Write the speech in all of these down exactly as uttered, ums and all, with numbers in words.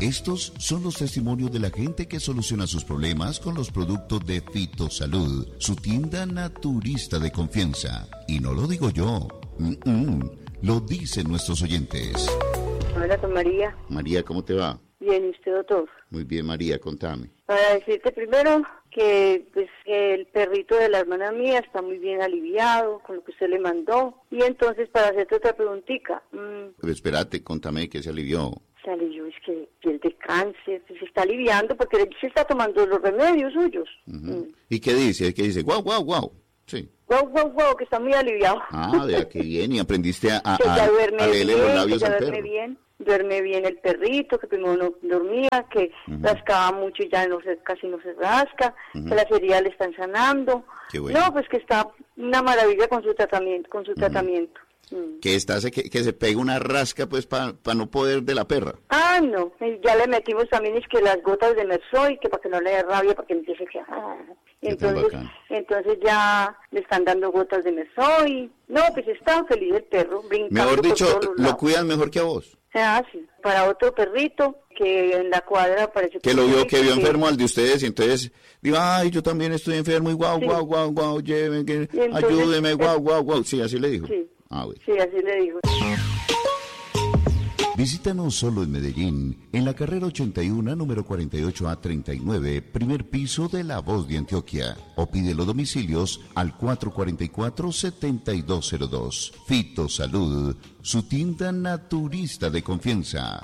Estos son los testimonios de la gente que soluciona sus problemas con los productos de Fitosalud, su tienda naturista de confianza. Y no lo digo yo, Mm-mm. lo dicen nuestros oyentes. Hola, con María. María, ¿cómo te va? Bien, ¿y usted, doctor? Muy bien, María, contame. Para decirte primero que pues que el perrito de la hermana mía está muy bien aliviado con lo que usted le mandó. Y entonces, para hacerte otra preguntita. Mmm, Pero espérate, contame que se alivió. Se alivió, es que piel de cáncer, pues se está aliviando porque él se está tomando los remedios suyos. Uh-huh. Mm. ¿Y qué dice? ¿Qué dice? Guau, guau, guau. Sí. Guau, guau, guau, que está muy aliviado. Ah, vea qué bien. Y aprendiste a, a, que ya a, duerme a leerle bien, los labios que ya al duerme perro. bien. Duerme bien el perrito, que primero no dormía, que uh-huh. rascaba mucho y ya no se, casi no se rasca, uh-huh. que las heridas le están sanando. Qué bueno. No, pues que está una maravilla con su tratamiento, con su uh-huh. tratamiento. Mm. Que está, que, que se pega una rasca pues para pa no poder de la perra. Ah, no, ya le metimos también es que las gotas de Mersoy, que para que no le dé rabia, para que empiece a... Ah. Entonces, entonces ya le están dando gotas de Mersoy. No, pues está feliz el perro, brincando. Mejor dicho, por lo cuidan mejor que a vos. Ah, sí, para otro perrito que en la cuadra parece que... Que lo vio, que vio enfermo al de ustedes y entonces digo, ay, yo también estoy enfermo y guau, sí. guau, guau, guau, lleven, que entonces, ayúdeme, guau, guau, guau. Sí, así le dijo. Sí, ah, bueno. sí, así le dijo. Visítanos solo en Medellín, en la carrera ochenta y uno, número cuarenta y ocho A treinta y nueve, primer piso de La Voz de Antioquia. O pide los domicilios al cuatro cuatro cuatro, siete dos cero dos. Fitosalud, su tienda naturista de confianza.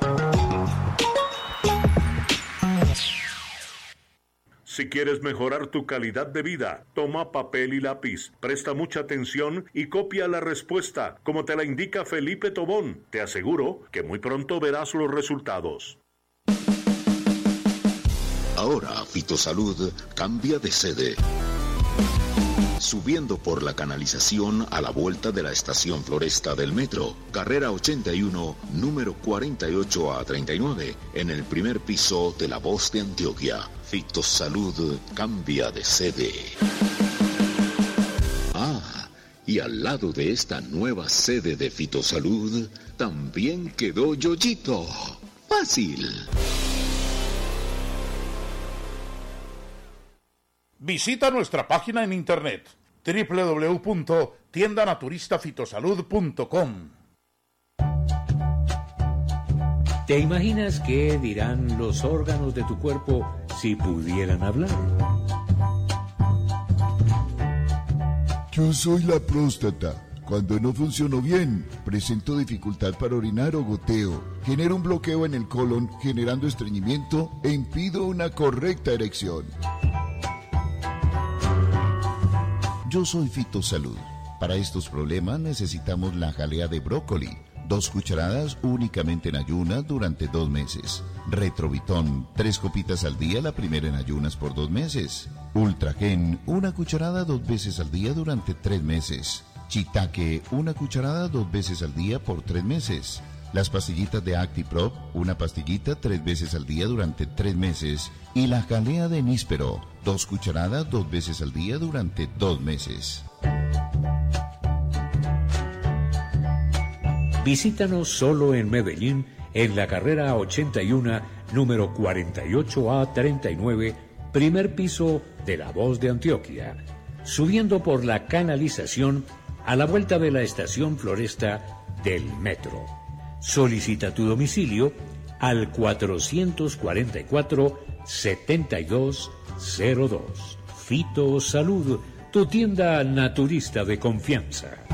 Si quieres mejorar tu calidad de vida, toma papel y lápiz, presta mucha atención y copia la respuesta, como te la indica Felipe Tobón. Te aseguro que muy pronto verás los resultados. Ahora Fitosalud cambia de sede. Subiendo por la canalización a la vuelta de la estación Floresta del metro, carrera ochenta y uno, número cuarenta y ocho A treinta y nueve, en el primer piso de La Voz de Antioquia. Fitosalud cambia de sede. Ah, y al lado de esta nueva sede de Fitosalud, también quedó Yoyito. Fácil. Visita nuestra página en internet doble u doble u doble u punto tienda naturista fitosalud punto com. ¿Te imaginas qué dirán los órganos de tu cuerpo si pudieran hablar? Yo soy la próstata. Cuando no funciono bien, presento dificultad para orinar o goteo, genero un bloqueo en el colon generando estreñimiento e impido una correcta erección. Yo soy Fitosalud. Para estos problemas necesitamos la jalea de brócoli, dos cucharadas únicamente en ayunas durante dos meses. Retrovitón, tres copitas al día, la primera en ayunas por dos meses. Ultragen, una cucharada dos veces al día durante tres meses. Chitaque, una cucharada dos veces al día por tres meses. Las pastillitas de ActiProp, una pastillita tres veces al día durante tres meses. Y la jalea de níspero, dos cucharadas dos veces al día durante dos meses. Visítanos solo en Medellín, en la carrera ochenta y uno, número cuarenta y ocho A treinta y nueve, primer piso de La Voz de Antioquia. Subiendo por la canalización a la vuelta de la estación Floresta del metro. Solicita tu domicilio al cuatrocientos cuarenta y cuatro, setenta y dos cero dos. Fitosalud, tu tienda naturista de confianza.